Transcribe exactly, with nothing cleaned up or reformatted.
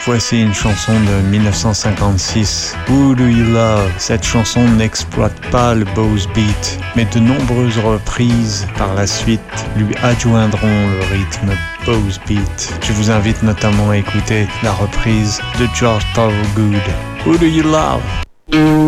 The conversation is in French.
Voici une chanson de dix-neuf cent cinquante-six, Who Do You Love? Cette chanson n'exploite pas le Bowes Beat, mais de nombreuses reprises par la suite lui adjoindront le rythme Bowes Beat. Je vous invite notamment à écouter la reprise de George Thorogood, Who Do You Love?